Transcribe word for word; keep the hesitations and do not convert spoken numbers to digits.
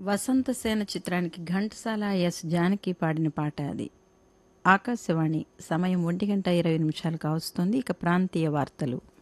వసంతసేన చిత్రానికి ఘంటసాల ఎస్ జానకి పాడిన పాట అది. ఆకాశవాణి సమయం ఒంటి గంట ఇరవై నిమిషాలు కావస్తోంది. ఇక ప్రాంతీయ వార్తలు.